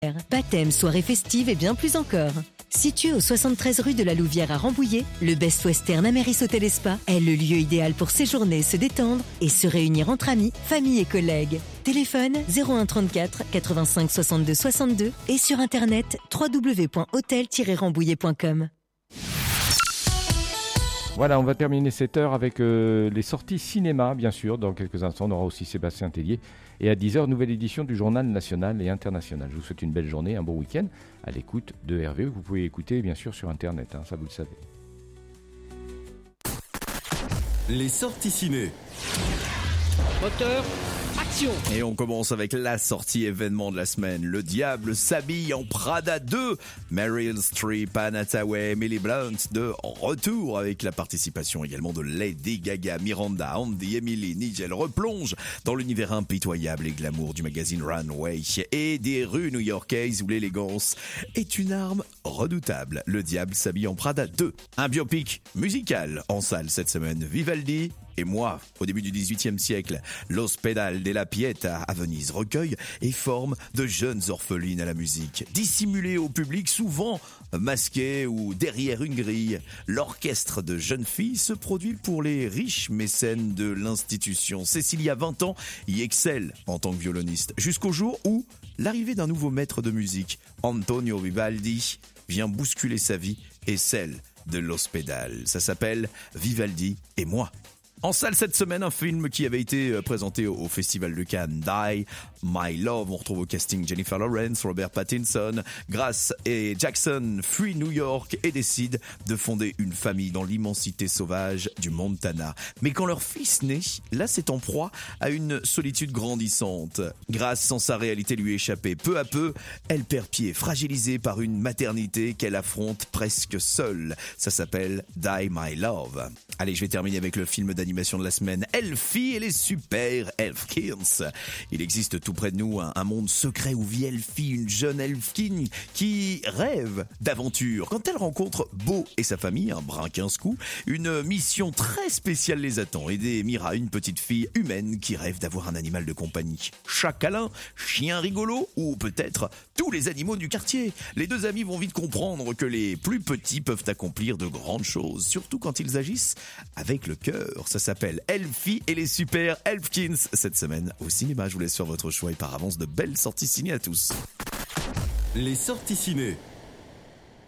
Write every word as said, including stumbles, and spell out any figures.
Louvière. Baptême, soirée festive et bien plus encore. Situé au soixante-treize rue de la Louvière à Rambouillet, le Best Western Ameris Hotel et Spa est le lieu idéal pour séjourner, se détendre et se réunir entre amis, famille et collègues. Téléphone zéro un trente-quatre quatre-vingt-cinq soixante-deux soixante-deux et sur internet w w w point hôtel tiret rambouillet point com. Voilà, on va terminer cette heure avec euh, les sorties cinéma, bien sûr. Dans quelques instants, on aura aussi Sébastien Tellier. Et à dix heures, nouvelle édition du journal national et international. Je vous souhaite une belle journée, un bon week-end à l'écoute de R V E. Vous pouvez écouter, bien sûr, sur Internet, hein, ça vous le savez. Les sorties ciné. Moteur, action. Et on commence avec la sortie événement de la semaine. Le diable s'habille en Prada deux. Meryl Streep, Anne Hathaway, Emily Blunt de retour avec la participation également de Lady Gaga, Miranda, Andy, Emily, Nigel replonge dans l'univers impitoyable et glamour du magazine Runway et des rues new-yorkaises où l'élégance est une arme redoutable. Le diable s'habille en Prada deux. Un biopic musical en salle cette semaine. Vivaldi et moi, au début du dix-huitième siècle, l'Ospedale della Pietà à Venise recueille et forme de jeunes orphelines à la musique. Dissimulées au public, souvent masquées ou derrière une grille, l'orchestre de jeunes filles se produit pour les riches mécènes de l'institution. Cécilia, vingt ans, y excelle en tant que violoniste, jusqu'au jour où l'arrivée d'un nouveau maître de musique, Antonio Vivaldi, vient bousculer sa vie et celle de l'Ospedale. Ça s'appelle Vivaldi et moi. En salle cette semaine, un film qui avait été présenté au Festival de Cannes, Die, My Love. On retrouve au casting Jennifer Lawrence, Robert Pattinson. Grace et Jackson fuient New York et décident de fonder une famille dans l'immensité sauvage du Montana. Mais quand leur fils naît, là c'est en proie à une solitude grandissante. Grace, sans sa réalité lui échapper, peu à peu, elle perd pied, fragilisée par une maternité qu'elle affronte presque seule. Ça s'appelle Die, My Love. Allez, je vais terminer avec le film d'animation de la semaine, Elfie et les super Elfkins. Il existe tout près de nous un, un monde secret où vit Elfie, une jeune Elfkin qui rêve d'aventure. Quand elle rencontre Beau et sa famille, un brin quinze-cou, une mission très spéciale les attend. Aider Mira, une petite fille humaine qui rêve d'avoir un animal de compagnie. Chat câlin, chien rigolo ou peut-être tous les animaux du quartier. Les deux amis vont vite comprendre que les plus petits peuvent accomplir de grandes choses, surtout quand ils agissent avec le cœur. Ça s'appelle Elfie et les super Elfkins cette semaine au cinéma. Je vous laisse faire votre choix et par avance de belles sorties ciné à tous. Les sorties ciné.